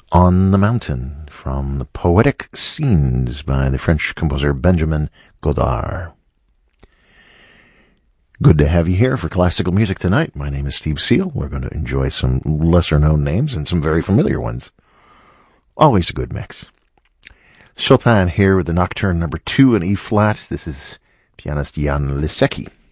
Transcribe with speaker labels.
Speaker 1: On the Mountain from the Poetic Scenes by the French composer Benjamin Godard. Good to have you here for classical music tonight. My name is Steve Seal. We're going to enjoy some lesser-known names and some very familiar ones. Always a good mix. Chopin here with the Nocturne number 2 in E-flat. This is pianist Jan Lisecki.